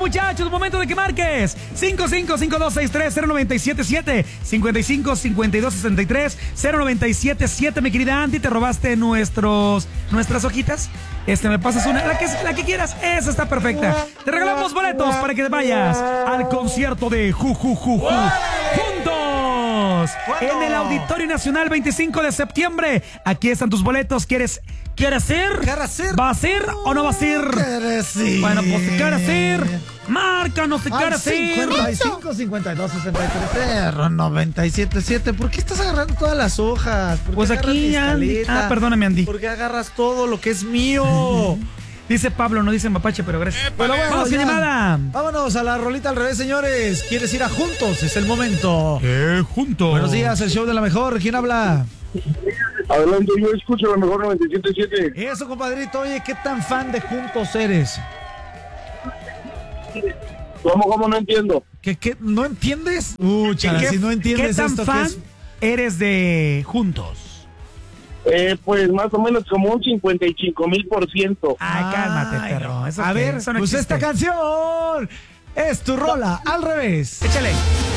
muchachos, momento de que marques. 5552630977, 5552630977. Mi querida Andy, te robaste nuestras hojitas. Me pasas una, la que quieras. Esa está perfecta. Te regalamos boletos para que te vayas al concierto de Juntos en el Auditorio Nacional 25 de septiembre. Aquí están tus boletos. ¿Quieres ir? ¿Va a ser o no va a ser? Bueno, pues si quieres ir, márcanos si quieres ir. 55 52 63 977. ¿Por qué estás agarrando todas las hojas? Pues aquí, Andy. Perdóname, Andy. ¿Por qué agarras todo lo que es mío? Dice Pablo, no dice mapache, pero gracias. Bueno, vamos, llamada. Vámonos a la rolita al revés, señores. ¿Quieres ir a Juntos? Es el momento. Juntos. Buenos días, el show de la mejor. ¿Quién habla? Adelante, yo escucho la mejor 97.7. Eso, compadrito. Oye, ¿qué tan fan de Juntos eres? ¿Cómo no entiendo? ¿Qué? ¿No entiendes? Chala, si no entiendes ¿qué tan esto, fan ¿qué es? eres de Juntos? Pues más o menos como un 55,000%. Ay, cálmate, perro. A ver, pues esta canción es tu rola al revés. Échale.